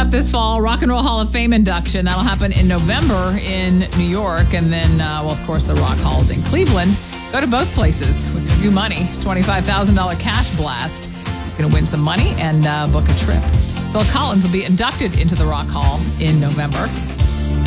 up this fall, Rock and Roll Hall of Fame induction. That'll happen in November in New York. And then, of course, the Rock Halls in Cleveland. Go to both places with your new money. $25,000 cash blast. You can win some money and book a trip. Phil Collins will be inducted into the Rock Hall in November.